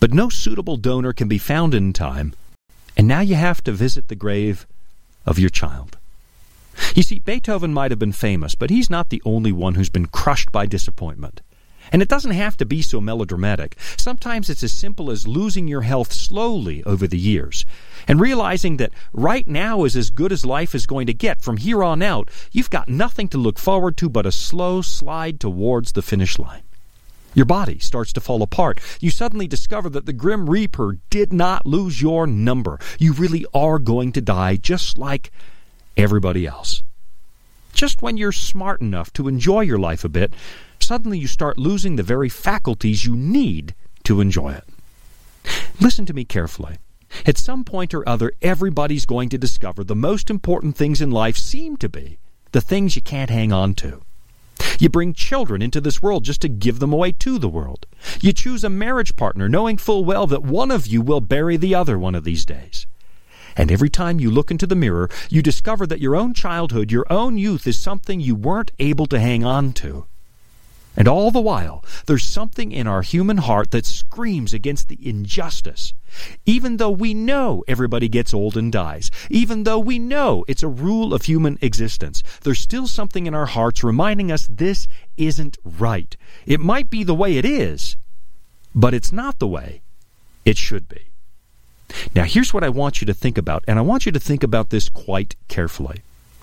But no suitable donor can be found in time, and now you have to visit the grave of your child. You see, Beethoven might have been famous, but he's not the only one who's been crushed by disappointment. And it doesn't have to be so melodramatic. Sometimes it's as simple as losing your health slowly over the years and realizing that right now is as good as life is going to get. From here on out, you've got nothing to look forward to but a slow slide towards the finish line. Your body starts to fall apart. You suddenly discover that the Grim Reaper did not lose your number. You really are going to die just like everybody else. Just when you're smart enough to enjoy your life a bit, suddenly you start losing the very faculties you need to enjoy it. Listen to me carefully. At some point or other, everybody's going to discover the most important things in life seem to be the things you can't hang on to. You bring children into this world just to give them away to the world. You choose a marriage partner knowing full well that one of you will bury the other one of these days. And every time you look into the mirror, you discover that your own childhood, your own youth is something you weren't able to hang on to. And all the while, there's something in our human heart that screams against the injustice. Even though we know everybody gets old and dies, even though we know it's a rule of human existence, there's still something in our hearts reminding us this isn't right. It might be the way it is, but it's not the way it should be. Now, here's what I want you to think about, and I want you to think about this quite carefully.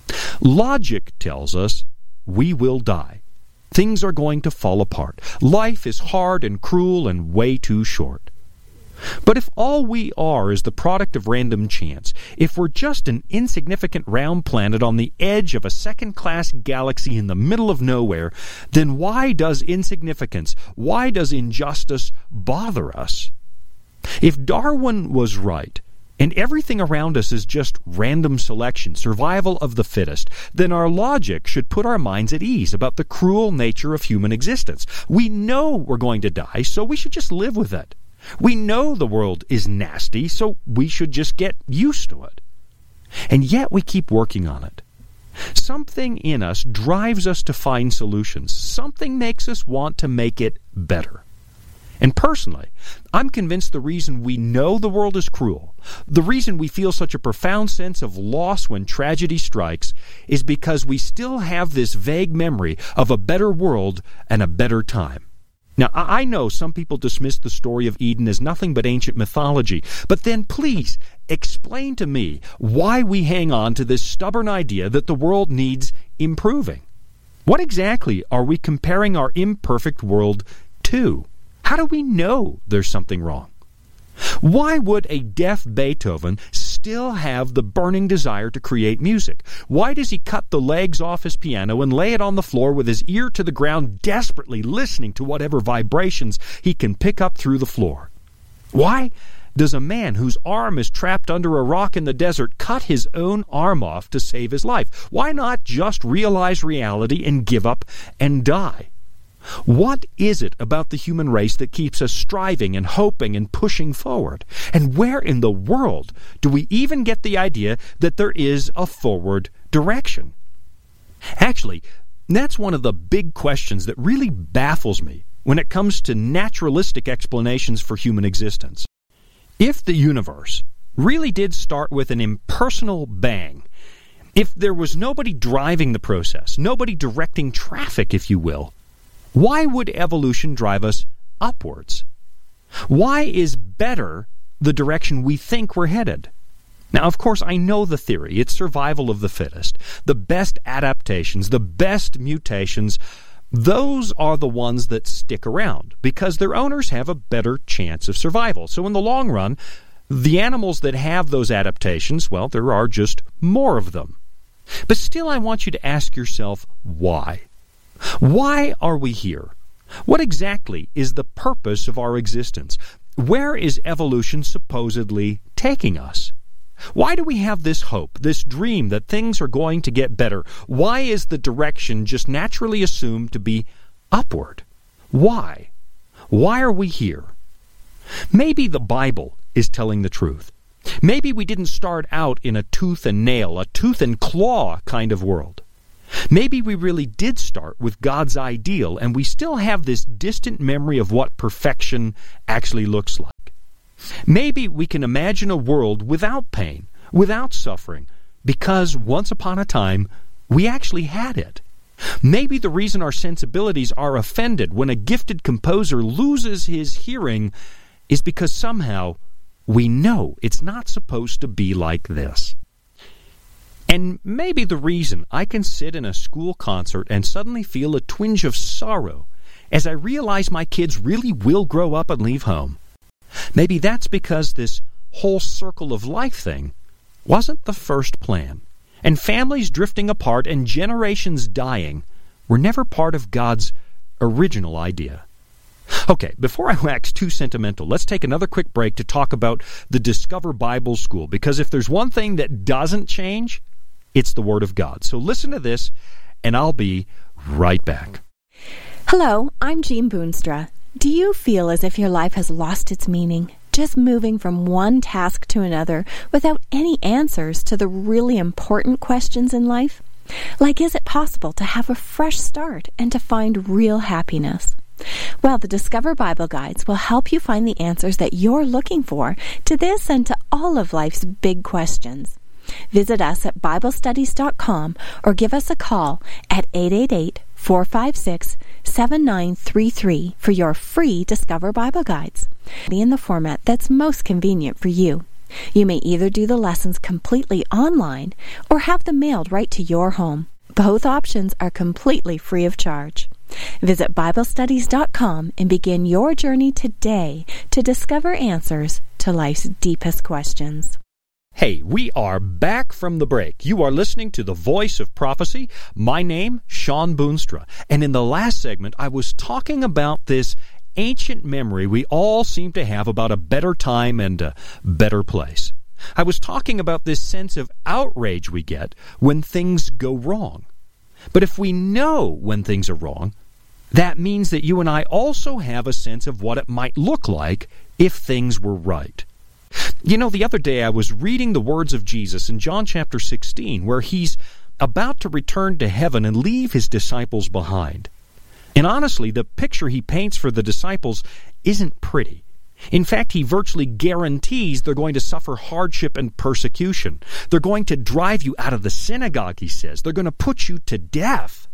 Logic tells us we will die. Things are going to fall apart. Life is hard and cruel and way too short. But if all we are is the product of random chance, if we're just an insignificant round planet on the edge of a second-class galaxy in the middle of nowhere, then why does insignificance, why does injustice bother us? If Darwin was right, and everything around us is just random selection, survival of the fittest, then our logic should put our minds at ease about the cruel nature of human existence. We know we're going to die, so we should just live with it. We know the world is nasty, so we should just get used to it. And yet we keep working on it. Something in us drives us to find solutions. Something makes us want to make it better. And personally, I'm convinced the reason we know the world is cruel, the reason we feel such a profound sense of loss when tragedy strikes, is because we still have this vague memory of a better world and a better time. Now, I know some people dismiss the story of Eden as nothing but ancient mythology, but then please explain to me why we hang on to this stubborn idea that the world needs improving. What exactly are we comparing our imperfect world to? How do we know there's something wrong? Why would a deaf Beethoven still have the burning desire to create music? Why does he cut the legs off his piano and lay it on the floor with his ear to the ground, desperately listening to whatever vibrations he can pick up through the floor? Why does a man whose arm is trapped under a rock in the desert cut his own arm off to save his life? Why not just realize reality and give up and die? What is it about the human race that keeps us striving and hoping and pushing forward? And where in the world do we even get the idea that there is a forward direction? Actually, that's one of the big questions that really baffles me when it comes to naturalistic explanations for human existence. If the universe really did start with an impersonal bang, if there was nobody driving the process, nobody directing traffic, if you will, why would evolution drive us upwards? Why is better the direction we think we're headed? Now, of course, I know the theory. It's survival of the fittest. The best adaptations, the best mutations, those are the ones that stick around because their owners have a better chance of survival. So in the long run, the animals that have those adaptations, well, there are just more of them. But still, I want you to ask yourself, why? Why are we here? What exactly is the purpose of our existence? Where is evolution supposedly taking us? Why do we have this hope, this dream that things are going to get better? Why is the direction just naturally assumed to be upward? Why? Why are we here? Maybe the Bible is telling the truth. Maybe we didn't start out in a tooth and nail, a tooth and claw kind of world. Maybe we really did start with God's ideal, and we still have this distant memory of what perfection actually looks like. Maybe we can imagine a world without pain, without suffering, because once upon a time, we actually had it. Maybe the reason our sensibilities are offended when a gifted composer loses his hearing is because somehow we know it's not supposed to be like this. And maybe the reason I can sit in a school concert and suddenly feel a twinge of sorrow as I realize my kids really will grow up and leave home. Maybe that's because this whole circle of life thing wasn't the first plan, and families drifting apart and generations dying were never part of God's original idea. Okay, before I wax too sentimental, let's take another quick break to talk about the Discover Bible School, because if there's one thing that doesn't change, it's the Word of God. So listen to this, and I'll be right back. Hello, I'm Jean Boonstra. Do you feel as if your life has lost its meaning, just moving from one task to another without any answers to the really important questions in life? Like, is it possible to have a fresh start and to find real happiness? Well, the Discover Bible Guides will help you find the answers that you're looking for to this and to all of life's big questions. Visit us at BibleStudies.com or give us a call at 888-456-7933 for your free Discover Bible Guides in the format that's most convenient for you. You may either do the lessons completely online or have them mailed right to your home. Both options are completely free of charge. Visit BibleStudies.com and begin your journey today to discover answers to life's deepest questions. Hey, we are back from the break. You are listening to The Voice of Prophecy. My name, Sean Boonstra. And in the last segment, I was talking about this ancient memory we all seem to have about a better time and a better place. I was talking about this sense of outrage we get when things go wrong. But if we know when things are wrong, that means that you and I also have a sense of what it might look like if things were right. You know, the other day I was reading the words of Jesus in John chapter 16, where he's about to return to heaven and leave his disciples behind. And honestly, the picture he paints for the disciples isn't pretty. In fact, he virtually guarantees they're going to suffer hardship and persecution. They're going to drive you out of the synagogue, he says. They're going to put you to death.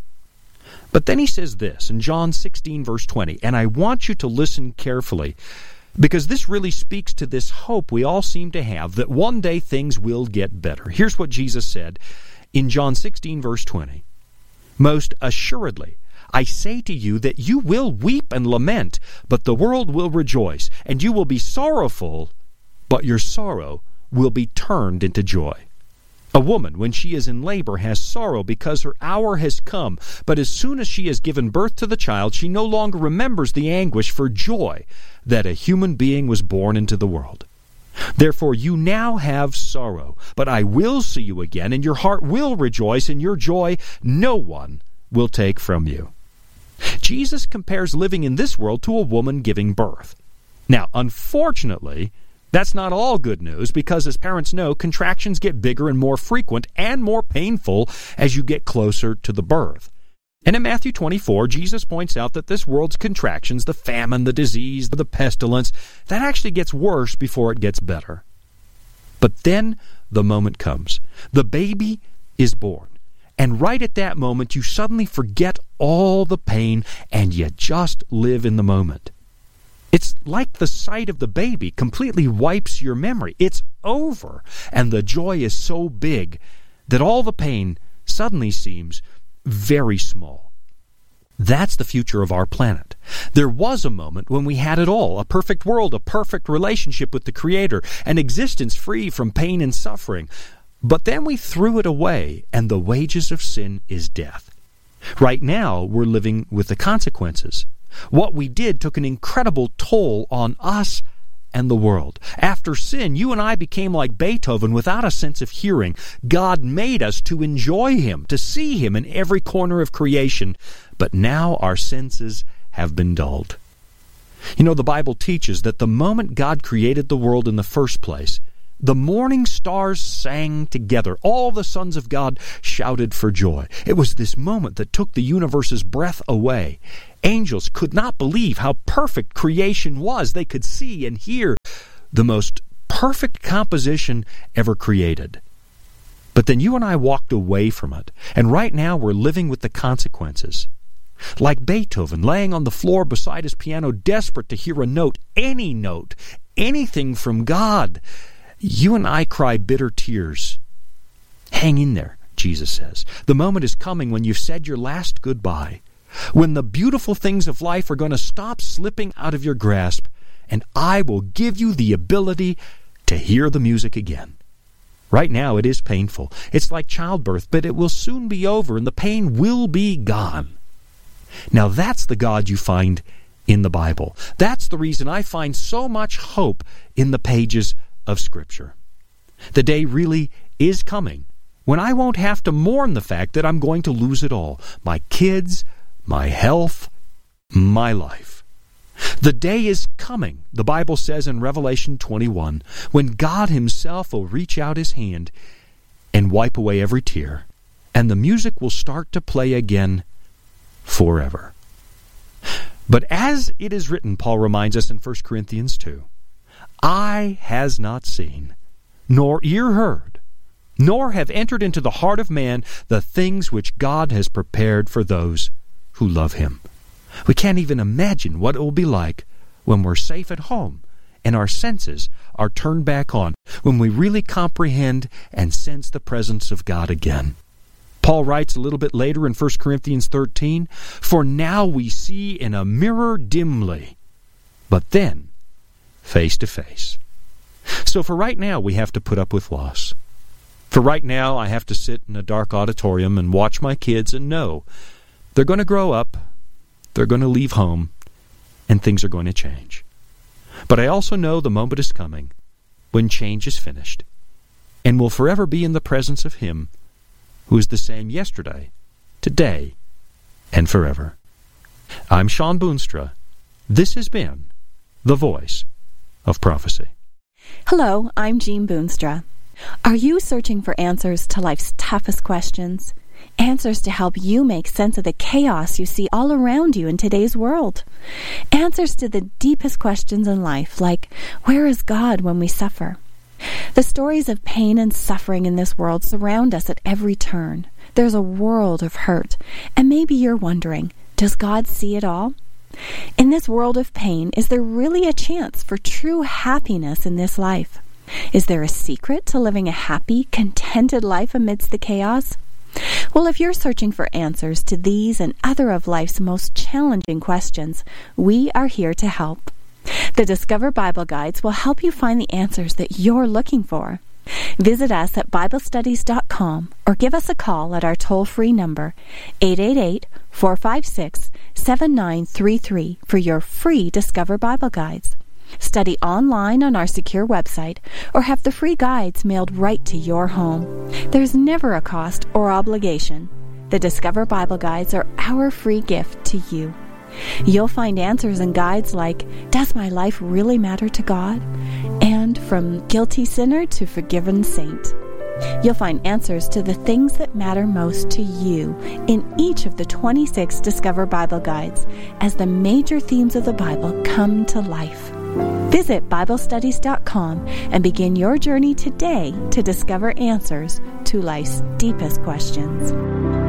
But then he says this in John 16, verse 20, and I want you to listen carefully, because this really speaks to this hope we all seem to have that one day things will get better. Here's what Jesus said in John 16, verse 20. Most assuredly, I say to you that you will weep and lament, but the world will rejoice, and you will be sorrowful, but your sorrow will be turned into joy. A woman, when she is in labor, has sorrow because her hour has come, but as soon as she has given birth to the child, she no longer remembers the anguish for joy that a human being was born into the world. Therefore you now have sorrow, but I will see you again, and your heart will rejoice, and your joy no one will take from you. Jesus compares living in this world to a woman giving birth. Now, unfortunately, that's not all good news, because as parents know, contractions get bigger and more frequent and more painful as you get closer to the birth. And in Matthew 24, Jesus points out that this world's contractions, the famine, the disease, the pestilence, that actually gets worse before it gets better. But then the moment comes. The baby is born. And right at that moment, you suddenly forget all the pain and you just live in the moment. It's like the sight of the baby completely wipes your memory. It's over, and the joy is so big that all the pain suddenly seems very small. That's the future of our planet. There was a moment when we had it all, a perfect world, a perfect relationship with the Creator, an existence free from pain and suffering. But then we threw it away, and the wages of sin is death. Right now, we're living with the consequences. What we did took an incredible toll on us and the world. After sin, you and I became like Beethoven without a sense of hearing. God made us to enjoy Him, to see Him in every corner of creation. But now our senses have been dulled. You know, the Bible teaches that the moment God created the world in the first place, the morning stars sang together. All the sons of God shouted for joy. It was this moment that took the universe's breath away. Angels could not believe how perfect creation was. They could see and hear the most perfect composition ever created. But then you and I walked away from it, and right now we're living with the consequences. Like Beethoven laying on the floor beside his piano, desperate to hear a note, anything from God. You and I cry bitter tears. Hang in there, Jesus says. The moment is coming when you've said your last goodbye, when the beautiful things of life are going to stop slipping out of your grasp, and I will give you the ability to hear the music again. Right now it is painful. It's like childbirth, but it will soon be over and the pain will be gone. Now that's the God you find in the Bible. That's the reason I find so much hope in the pages of Scripture. The day really is coming when I won't have to mourn the fact that I'm going to lose it all. My kids, my health, my life. The day is coming, the Bible says in Revelation 21, when God Himself will reach out His hand and wipe away every tear, and the music will start to play again forever. But as it is written, Paul reminds us in 1 Corinthians 2, eye has not seen, nor ear heard, nor have entered into the heart of man the things which God has prepared for those who love Him. We can't even imagine what it will be like when we're safe at home and our senses are turned back on, when we really comprehend and sense the presence of God again. Paul writes a little bit later in 1 Corinthians 13, "For now we see in a mirror dimly, but then face to face." So for right now, we have to put up with loss. For right now, I have to sit in a dark auditorium and watch my kids and know they're going to grow up, they're going to leave home, and things are going to change. But I also know the moment is coming when change is finished and will forever be in the presence of Him who is the same yesterday, today, and forever. I'm Sean Boonstra. This has been The Voice of Prophecy. Hello, I'm Jean Boonstra. Are you searching for answers to life's toughest questions? Answers to help you make sense of the chaos you see all around you in today's world? Answers to the deepest questions in life, like, where is God when we suffer? The stories of pain and suffering in this world surround us at every turn. There's a world of hurt, and maybe you're wondering, does God see it all? In this world of pain, is there really a chance for true happiness in this life? Is there a secret to living a happy, contented life amidst the chaos? Well, if you're searching for answers to these and other of life's most challenging questions, we are here to help. The Discover Bible Guides will help you find the answers that you're looking for. Visit us at BibleStudies.com or give us a call at our toll-free number, 888-456-7933, for your free Discover Bible Guides. Study online on our secure website or have the free guides mailed right to your home. There's never a cost or obligation. The Discover Bible Guides are our free gift to you. You'll find answers and guides like, does my life really matter to God? And from guilty sinner to forgiven saint. You'll find answers to the things that matter most to you in each of the 26 Discover Bible Guides as the major themes of the Bible come to life. Visit BibleStudies.com and begin your journey today to discover answers to life's deepest questions.